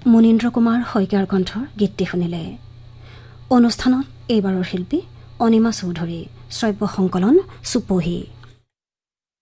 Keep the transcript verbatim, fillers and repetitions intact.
মুনীন্দ্ৰ কুমাৰ শইকীয়াৰ কণ্ঠৰ গীতটি শুনিলে। অনুষ্ঠানত এইবাৰৰ শিল্পী অনিমা চৌধুৰী, শ্ৰব্য সংকলন চুপহী।